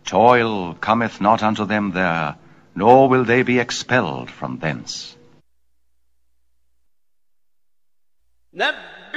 Toil cometh not unto them there, nor will they be expelled from thence.